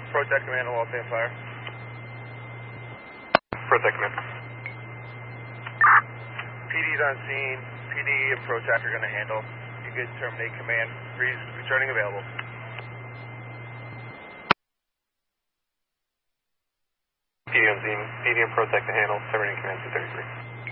Protect Command, Los Angeles Fire. Protect Command. PD's on scene. PD and Protect are going to handle. You can terminate command. Breeze returning available. PD on scene. PD and Protect to handle. Terminating command 233.